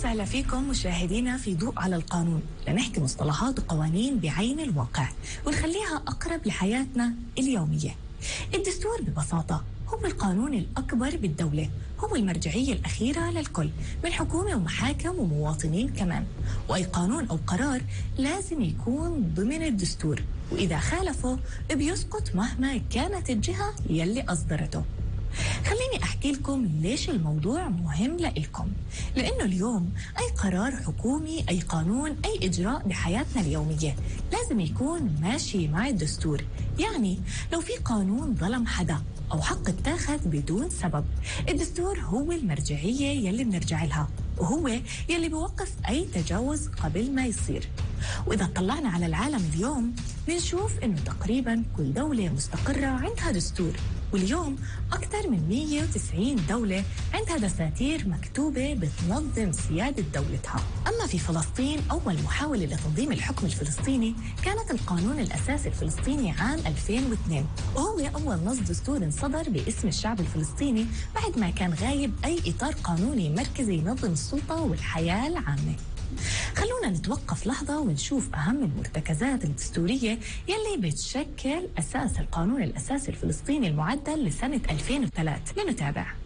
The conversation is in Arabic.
وسهلا فيكم مشاهدينا في ضوء على القانون، لنحكي مصطلحات وقوانين بعين الواقع ونخليها أقرب لحياتنا اليومية. الدستور ببساطة هو القانون الأكبر بالدولة، هو المرجعية الأخيرة للكل من حكومة ومحاكم ومواطنين كمان، وأي قانون أو قرار لازم يكون ضمن الدستور، وإذا خالفه بيسقط مهما كانت الجهة يلي أصدرته. خليني أحكي لكم ليش الموضوع مهم لإلكم، لأنه اليوم أي قرار حكومي، أي قانون، أي إجراء بحياتنا اليومية لازم يكون ماشي مع الدستور. يعني لو في قانون ظلم حدا أو حق اتاخذ بدون سبب، الدستور هو المرجعية يلي بنرجع لها، وهو يلي بيوقف أي تجاوز قبل ما يصير. وإذا طلعنا على العالم اليوم بنشوف إنه تقريبا كل دولة مستقرة عندها دستور، واليوم أكثر من 190 دولة عندها دساتير مكتوبة بتنظم سيادة دولتها. أما في فلسطين، أول محاولة لتنظيم الحكم الفلسطيني كانت القانون الأساسي الفلسطيني عام 2002، وهو أول نص دستور صدر باسم الشعب الفلسطيني بعد ما كان غايب أي إطار قانوني مركزي ينظم السلطة والحياة العامة. خلونا نتوقف لحظة ونشوف أهم المرتكزات الدستورية يلي بتشكل أساس القانون الأساسي الفلسطيني المعدل لسنة 2003 لنتابع.